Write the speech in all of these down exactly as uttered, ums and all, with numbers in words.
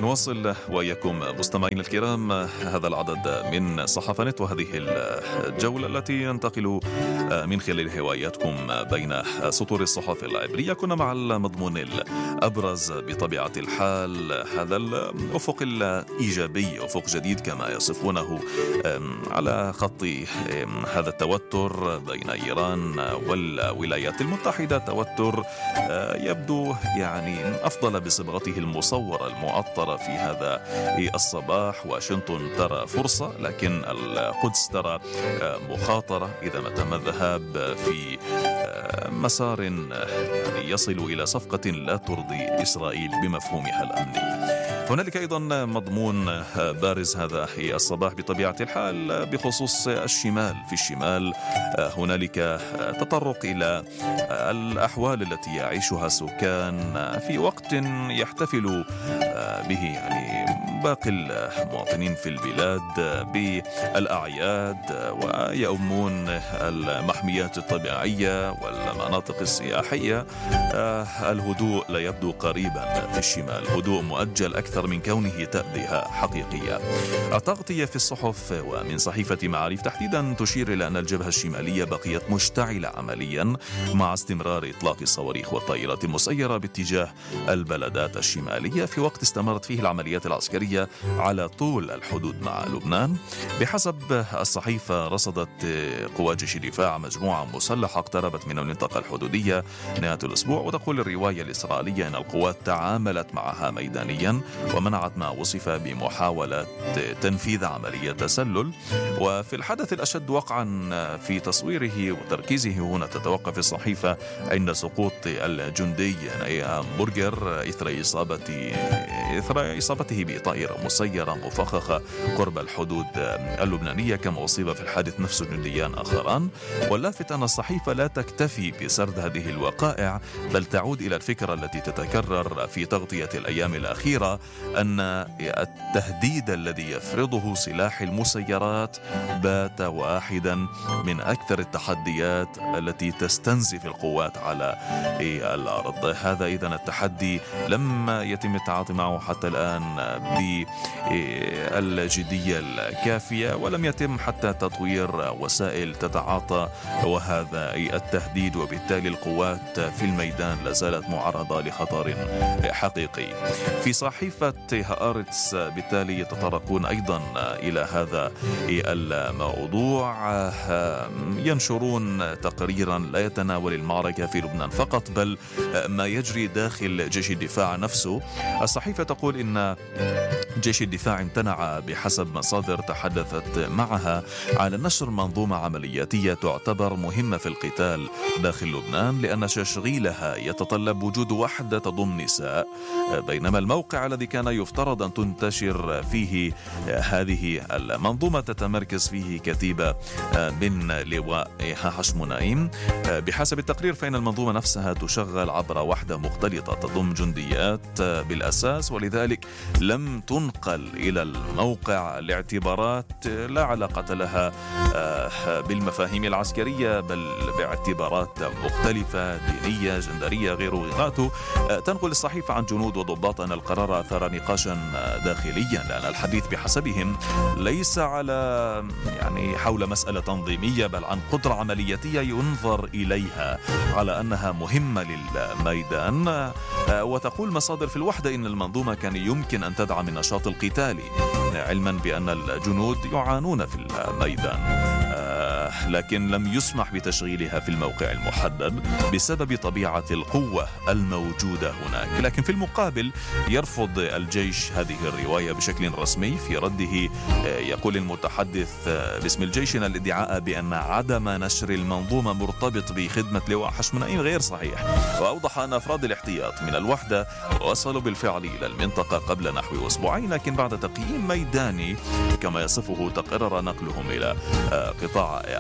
نواصل وإياكم مستمعين الكرام هذا العدد من صحافة نت، وهذه الجولة التي ينتقل من خلال هواياتكم بين سطور الصحف العبرية. كنا مع المضمون الأبرز بطبيعة الحال، هذا الأفق الإيجابي، أفق جديد كما يصفونه على خط هذا التوتر بين إيران والولايات المتحدة. توتر يبدو يعني أفضل بصبغته المصورة المؤطرة في هذا الصباح. واشنطن ترى فرصة، لكن القدس ترى مخاطرة إذا ما تم الذهاب في مسار يعني يصل إلى صفقة لا ترضي إسرائيل بمفهومها الأمني. هنالك أيضا مضمون بارز هذا الصباح بطبيعة الحال بخصوص الشمال. في الشمال هنالك تطرق إلى الأحوال التي يعيشها السكان في وقت يحتفل به يعني باقي المواطنين في البلاد بالأعياد، ويؤمون المحميات الطبيعية والمناطق السياحية. الهدوء لا يبدو قريبا في الشمال، هدوء مؤجل أكثر من كونه تأديها حقيقية. التغطية في الصحف ومن صحيفة معارف تحديدا تشير إلى أن الجبهة الشمالية بقيت مشتعلة عمليا مع استمرار إطلاق الصواريخ والطائرات المسيرة باتجاه البلدات الشمالية في وقت استمرت فيه العمليات العسكرية على طول الحدود مع لبنان. بحسب الصحيفة رصدت قوات جيش الدفاع مجموعة مسلحة اقتربت من المنطقة الحدودية نهاية الأسبوع، وتقول الرواية الإسرائيلية أن القوات تعاملت معها ميدانيا ومنعت ما وصف بمحاولة تنفيذ عملية تسلل. وفي الحدث الأشد وقعا في تصويره وتركيزه هنا تتوقف الصحيفة عند سقوط الجندي نايا برجر إثر إصابة إثر إصابته بطائرة مسيرة مفخخة قرب الحدود اللبنانية، كما أصيب في الحادث نفسه جنديان آخران. واللافت أن الصحيفة لا تكتفي بسرد هذه الوقائع، بل تعود إلى الفكرة التي تتكرر في تغطية الأيام الأخيرة أن التهديد الذي يفرضه سلاح المسيرات بات واحدا من أكثر التحديات التي تستنزف القوات على الأرض. هذا إذن التحدي لم يتم التعاطي معه حتى الآن بالجدية الكافية، ولم يتم حتى تطوير وسائل تتعاطى وهذا التهديد، وبالتالي القوات في الميدان لازالت معرضة لخطر حقيقي. في صحيفة هآرتس بالتالي يتطرقون أيضا إلى هذا الموضوع، ينشرون تقريرا لا يتناول المعركة في لبنان فقط بل ما يجري داخل جيش الدفاع نفسه. الصحيفة تقول إن جيش الدفاع امتنع بحسب مصادر تحدثت معها على نشر منظومة عملياتية تعتبر مهمة في القتال داخل لبنان، لأن تشغيلها يتطلب وجود وحدة تضم نساء، بينما الموقع الذي كان يفترض أن تنتشر فيه هذه المنظومة تتمركز فيه كتيبة من لواء حشمونايم. بحسب التقرير فإن المنظومة نفسها تشغل عبر وحدة مختلطة تضم جنديات بالأساس، ولذلك لم تنقل إلى الموقع لاعتبارات لا علاقة لها بالمفاهيم العسكرية، بل باعتبارات مختلفة دينية جندرية غير غيراته. تنقل الصحيفة عن جنود وضباط أن القرار أثار نقاشا داخليا، لأن الحديث بحسبهم ليس على يعني حول مسألة تنظيمية، بل عن قدرة عملياتية ينظر إليها على أنها مهمة للميدان. وتقول مصادر في الوحدة إن المنظومة كان يمكن أن تدعم النشاط القتالي، علما بأن الجنود يعانون في الميدان، لكن لم يسمح بتشغيلها في الموقع المحدد بسبب طبيعة القوة الموجودة هناك. لكن في المقابل يرفض الجيش هذه الرواية بشكل رسمي. في رده يقول المتحدث باسم الجيش أن الادعاء بأن عدم نشر المنظومة مرتبط بخدمة لواء حشمونايم غير صحيح، وأوضح أن أفراد الاحتياط من الوحدة وصلوا بالفعل إلى المنطقة قبل نحو أسبوعين، لكن بعد تقييم ميداني كما يصفه تقرر نقلهم إلى قطاع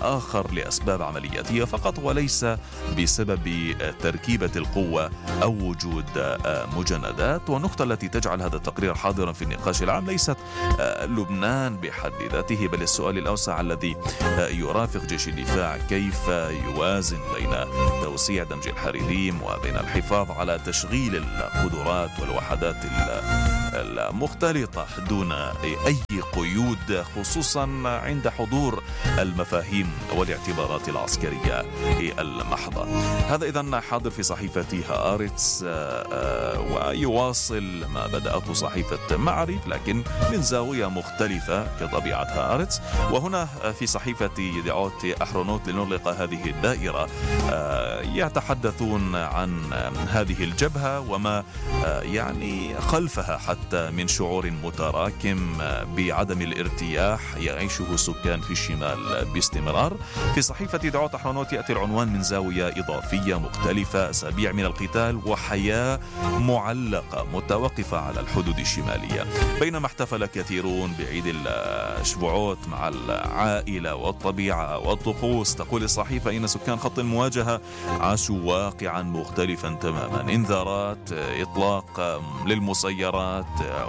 آخر لأسباب عملياتية فقط وليس بسبب تركيبة القوة أو وجود مجندات. والنقطة التي تجعل هذا التقرير حاضرا في النقاش العام ليست لبنان بحد ذاته، بل السؤال الأوسع الذي يرافق جيش الدفاع: كيف يوازن بين توسيع دمج الحريريم وبين الحفاظ على تشغيل القدرات والوحدات المختلطة دون أي قيود، خصوصا عند حضور المفاهيم والاعتبارات العسكرية المحضة. هذا إذن حاضر في صحيفة هآرتس، ويواصل ما بدأته صحيفة معرف لكن من زاوية مختلفة كطبيعة هآرتس. وهنا في صحيفة يدعوت أحرونوت لنغلق هذه الدائرة يتحدثون عن هذه الجبهة وما يعني خلفها حتى من شعور متراكم بعدم الارتياح يعيشه سكان في الشمال باستمرار. في صحيفة يدعوت أحرونوت يأتي العنوان من زاوية إضافية مختلفة: أسابيع من القتال وحياة معلقة متوقفة على الحدود الشمالية. بينما احتفل كثيرون بعيد الشبوعوت مع العائلة والطبيعة والطقوس، تقول الصحيفة إن سكان خط المواجهة عاشوا واقعا مختلفا تماما: انذارات، إطلاق للمسيرات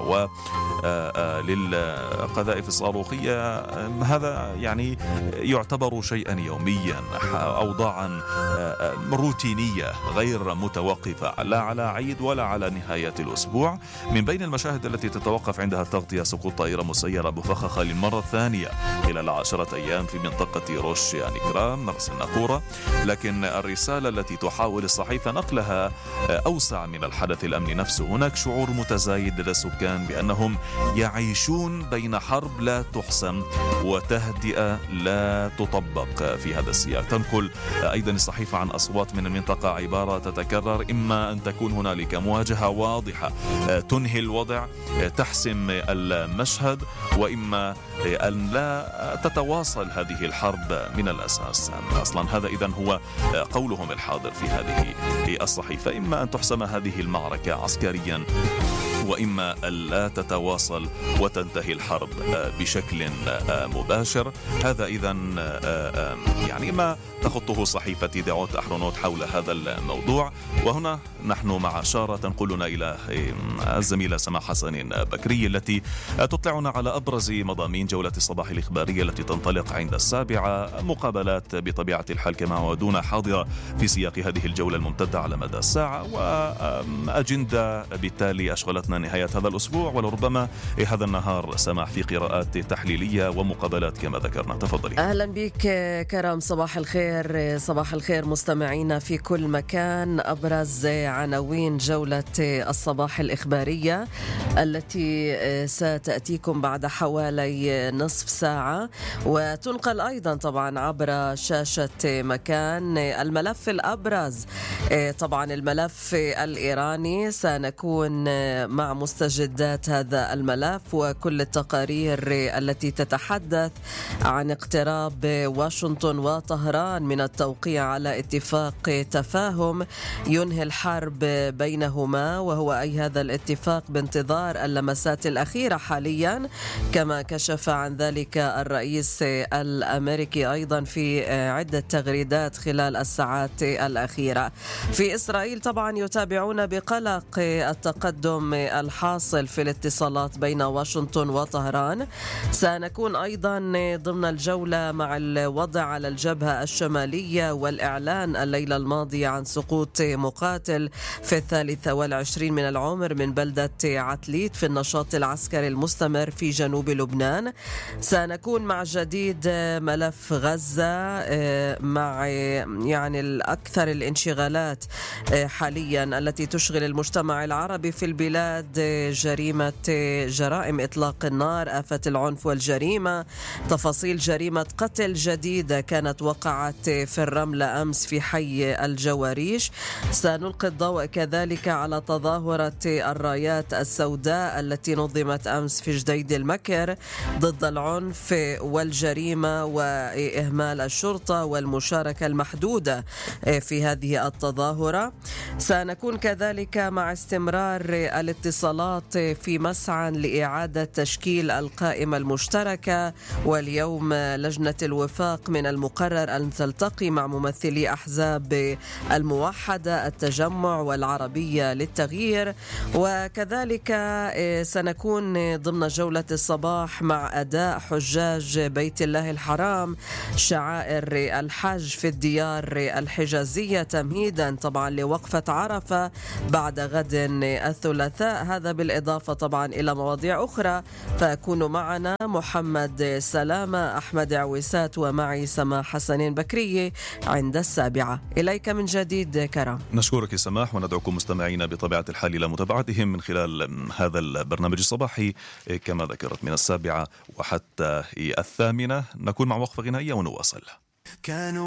وللقذائف الصاروخية. هذا يعني يعتبر شيئا يوميا، أوضاعا روتينية غير متوقفة لا على عيد ولا على نهاية الأسبوع. من بين المشاهد التي تتوقف عندها التغطية سقوط طائرة مسيرة مفخخة للمرة الثانية خلال عشرة أيام في منطقة روش يعني كرام مرس الناقورة. لكن الرسالة التي تحاول الصحيفة نقلها أوسع من الحدث الأمني نفسه. هناك شعور متزايد لدى السكان بأنهم يعيشون بين حرب لا تحسم وتهدئة لا تطبق في هذا السياق. تنقل أيضا الصحيفة عن أصوات من المنطقة عبارة تتكرر: إما أن تكون هنالك مواجهة واضحة تنهي الوضع تحسم المشهد، وإما أن لا تتواصل هذه الحرب من الأساس. أصلا هذا إذن هو قولهم الحاضر في هذه الصحيفة: إما أن تحسم هذه المعركة عسكريا، وإما ألا تتواصل وتنتهي الحرب بشكل مباشر. هذا إذن يعني ما تخطه صحيفة يدعوت أحرونوت حول هذا الموضوع. وهنا نحن مع شارة تنقلنا إلى الزميلة سماح حسن بكري التي تطلعنا على أبرز مضامين جولة الصباح الإخبارية التي تنطلق عند السابعة. مقابلات بطبيعة الحال كما ودون حاضرة في سياق هذه الجولة الممتدة على مدى الساعة، وأجندة بالتالي أشغلتنا نهاية هذا الأسبوع ولربما هذا النهار سماح في قراءات تحليلية ومقابلات كما ذكرنا. تفضلي. أهلا بك كرام، صباح الخير. صباح الخير مستمعينا في كل مكان. أبرز عناوين جولة الصباح الإخبارية التي ستأتيكم بعد حوالي نصف ساعة، وتنقل أيضا طبعا عبر شاشة مكان. الملف الأبرز طبعا الملف الإيراني، سنكون مع مستجدات هذا الملف وكل التقارير التي تتحدث عن اقتراب واشنطن وطهران من التوقيع على اتفاق تفاهم ينهي الحرب بينهما، وهو أي هذا الاتفاق بانتظار اللمسات الأخيرة حاليا، كما كشف عن ذلك الرئيس الأمريكي أيضا في عدة تغريدات خلال الساعات الأخيرة. في إسرائيل طبعا يتابعون بقلق التقدم الحاصل في الاتصالات بين واشنطن وطهران. سنكون أيضا ضمن الجولة مع الوضع على الجبهة الشمالية والإعلان الليلة الماضية عن سقوط مقاتل في الثالثة والعشرين من العمر من بلدة عتليت في النشاط العسكري المستمر في جنوب لبنان. سنكون مع جديد ملف غزة مع يعني الأكثر الانشغالات حاليا التي تشغل المجتمع العربي في البلاد: جريمة جرائم إطلاق النار، آفة العنف والجريمة، تفاصيل جريمة قتل جديدة كانت وقعت في الرملة أمس في حي الجواريش. سنلقي الضوء كذلك على تظاهرة الرايات السوداء التي نظمت أمس في جديد المكر ضد العنف والجريمة وإهمال الشرطة والمشاركة المحدودة في هذه التظاهرة. سنكون كذلك مع استمرار الاتصال الاتصالات في مسعى لإعادة تشكيل القائمة المشتركة. واليوم لجنة الوفاق من المقرر أن تلتقي مع ممثلي أحزاب الموحدة، التجمع والعربية للتغيير. وكذلك سنكون ضمن جولة الصباح مع أداء حجاج بيت الله الحرام شعائر الحج في الديار الحجازية تمهيدا طبعا لوقفة عرفة بعد غد الثلاثاء. هذا بالإضافة طبعا إلى مواضيع أخرى، فكونوا معنا محمد سلامة، أحمد عويسات، ومعي سماح حسنين بكرية عند السابعة. إليك من جديد كرم. نشكرك سماح، وندعوكم مستمعين بطبيعة الحال إلى متابعتهم من خلال هذا البرنامج الصباحي كما ذكرت من السابعة وحتى الثامنة. نكون مع وقفة غنائية ونواصل.